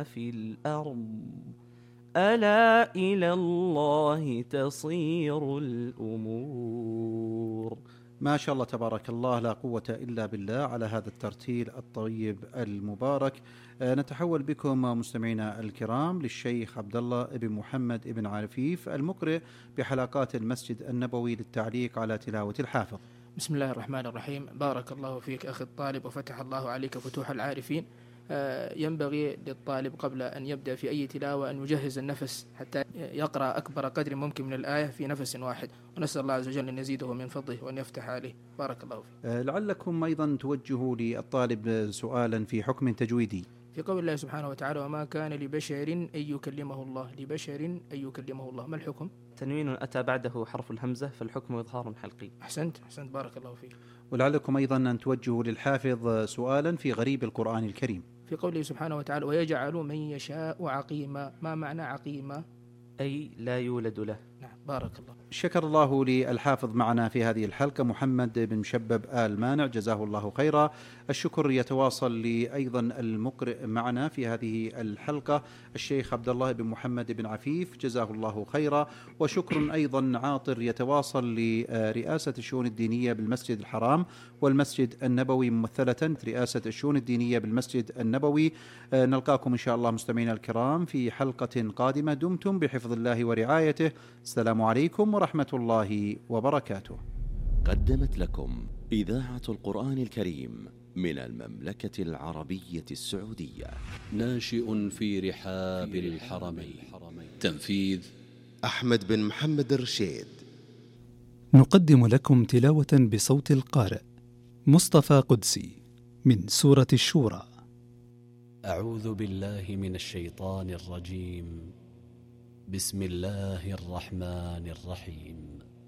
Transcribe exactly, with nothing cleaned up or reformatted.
في الأرض ألا إلى الله تصير الأمور. ما شاء الله تبارك الله، لا قوة إلا بالله على هذا الترتيل الطيب المبارك. أه نتحول بكم مستمعينا الكرام للشيخ عبد الله بن محمد بن عفيف المقرئ بحلقات المسجد النبوي للتعليق على تلاوة الحافظ. بسم الله الرحمن الرحيم. بارك الله فيك أخي الطالب وفتح الله عليك فتوح العارفين. ينبغي للطالب قبل أن يبدأ في أي تلاوة أن يجهز النفس حتى يقرأ أكبر قدر ممكن من الآية في نفس واحد، ونسأل الله عز وجل أن يزيده من فضله وأن يفتح عليه. بارك الله فيك. لعلكم أيضا توجهوا للطالب سؤالا في حكم تجويدي في قول الله سبحانه وتعالى: وما كان لبشر أن يكلمه الله. لبشر أن يكلمه الله، ما الحكم؟ تنوين أتى بعده حرف الهمزة فالحكم إظهار حلقي. أحسنت أحسنت بارك الله فيك. ولعلكم أيضا أن توجهوا للحافظ سؤالا في غريب القرآن الكريم في قوله سبحانه وتعالى: ويجعل من يشاء عقيما. ما معنى عقيما؟ أي لا يولد له. نعم بارك الله. شكر الله للحافظ معنا في هذه الحلقة محمد بن مشبب آل مانع، جزاه الله خيرا. الشكر يتواصل لأيضا المقرئ معنا في هذه الحلقة الشيخ عبد الله بن محمد بن عفيف، جزاه الله خيرا. وشكر أيضا عاطر يتواصل لرئاسة الشؤون الدينية بالمسجد الحرام والمسجد النبوي، ممثلة رئاسة الشؤون الدينية بالمسجد النبوي. نلقاكم إن شاء الله مستمعينا الكرام في حلقة قادمة. دمتم بحفظ الله ورعايته. السلام عليكم ورحمة الله وبركاته. قدمت لكم إذاعة القرآن الكريم من المملكة العربية السعودية. ناشئ في رحاب الحرمين. تنفيذ أحمد بن محمد الرشيد. نقدم لكم تلاوة بصوت القارئ مصطفى قدسي من سورة الشورى. أعوذ بالله من الشيطان الرجيم. بسم الله الرحمن الرحيم.